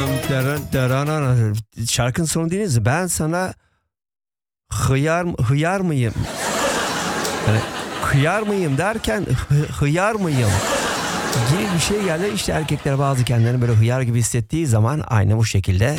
Şarkının sonu değiliz. Ben sana hıyar mıyım? Yani kıyar mıyım derken hıyar mıyım? Gibi bir şey geldi. İşte erkekler bazı kendilerini böyle hıyar gibi hissettiği zaman aynı bu şekilde